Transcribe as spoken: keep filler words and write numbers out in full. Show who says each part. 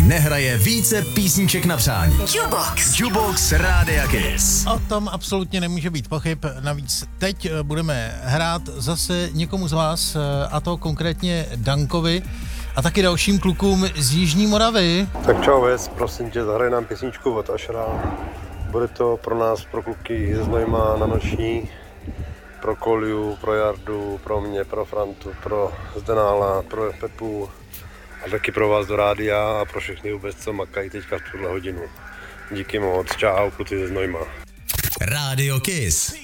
Speaker 1: nehraje více písniček na přání.
Speaker 2: Jukebox.
Speaker 1: Jukebox Rádia Kiss.
Speaker 3: O tom absolutně nemůže být pochyb. Navíc teď budeme hrát zase někomu z vás, a to konkrétně Dankovi a taky dalším klukům z Jižní Moravy.
Speaker 4: Tak čau Ves, prosím tě, zahraj nám písničku od Ašera. Bude to pro nás, pro kluky ze Znojma na noční, pro Koliu, pro Jardu, pro mě, pro Frantu, pro Zdenála, pro Pepu a taky pro vás do rádia a pro všechny vůbec, co makají teďka v tuhle hodinu. Díky moc, čau, kluci ze Znojma.
Speaker 1: Rádio Kiss.